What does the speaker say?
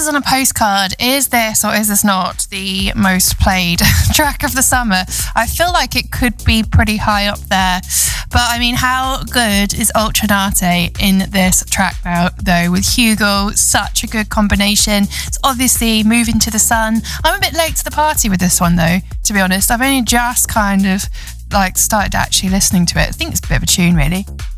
on a postcard. Is this or is this not the most played track of the summer? I feel like it could be pretty high up there. But I mean, how good is Ultranate in this track though? With Hugo, such a good combination. It's obviously moving to the sun. I'm a bit late to the party with this one though, to be honest. I've only just kind of like started actually listening to it. I think it's a bit of a tune really.